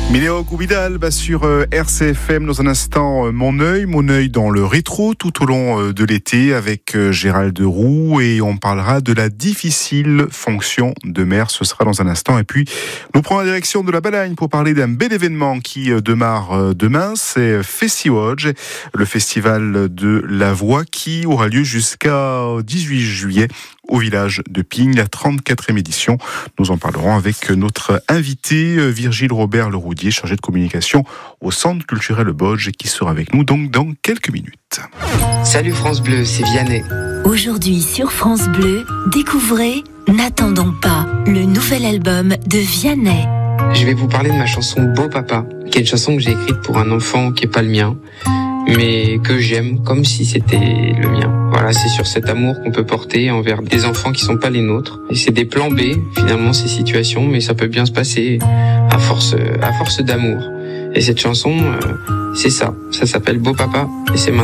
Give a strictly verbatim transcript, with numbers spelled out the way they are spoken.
Minéo Goubidal bah sur euh, R C F M. Dans un instant, euh, mon œil, mon œil dans le rétro tout au long euh, de l'été avec euh, Gérald Roux, et on parlera de la difficile fonction de maire. Ce sera dans un instant. Et puis, nous prenons la direction de la Balagne pour parler d'un bel événement qui euh, démarre euh, demain. C'est Festiwatch, le festival de la voix qui aura lieu jusqu'à dix-huit juillet au village de Pignes, la trente-quatrième édition. Nous en parlerons avec notre invité Virgile Robert Leroudier, chargé de communication au Centre culturel Bodge, qui sera avec nous donc dans quelques minutes. Salut France Bleu, c'est Vianney. Aujourd'hui sur France Bleu, découvrez N'attendons pas, le nouvel album de Vianney. Je vais vous parler de ma chanson Beau Papa, qui est une chanson que j'ai écrite pour un enfant qui est pas le mien, mais que j'aime comme si c'était le mien. Voilà, c'est sur cet amour qu'on peut porter envers des enfants qui sont pas les nôtres. Et c'est des plans B, finalement, ces situations, mais ça peut bien se passer à force, à force d'amour. Et cette chanson, euh, c'est ça. Ça s'appelle Beau Papa, et c'est